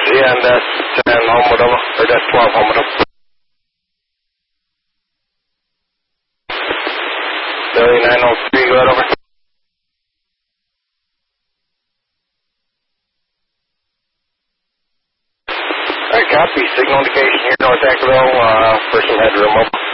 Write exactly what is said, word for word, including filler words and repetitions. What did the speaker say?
Yeah, and that's ten home with them, or that's twelve home with them. Billy nine oh three, go ahead over. Alright, copy. Signal indication here, North Ackerville, uh, person headroom up.